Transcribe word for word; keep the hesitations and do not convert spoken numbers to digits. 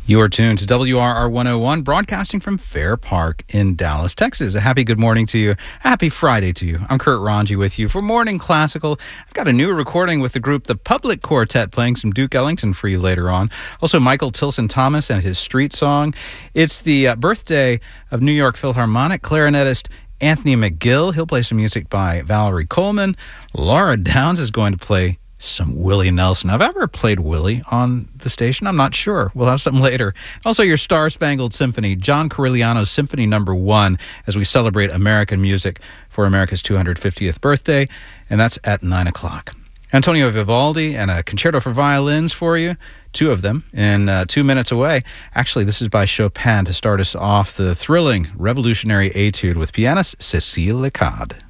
You are tuned to W R R one oh one, broadcasting from Fair Park in Dallas, Texas. A happy good morning to you. A happy Friday to you. I'm Kurt Ranji with you for Morning Classical. I've got a new recording with the group The Public Quartet playing some Duke Ellington for you later on. Also, Michael Tilson Thomas and his Street Song. It's the uh, birthday of New York Philharmonic clarinetist Anthony McGill. He'll play some music by Valerie Coleman. Laura Downs is going to play some Willie Nelson. I've ever played Willie on the station. I'm not sure. We'll have something later. Also, your Star-Spangled Symphony, John Corigliano's Symphony Number One, as we celebrate American music for America's two hundred fiftieth birthday, and that's at nine o'clock. Antonio Vivaldi and a concerto for violins for you, two of them, in uh, two minutes away. Actually, this is by Chopin to start us off the thrilling revolutionary etude with pianist Cécile Lecade.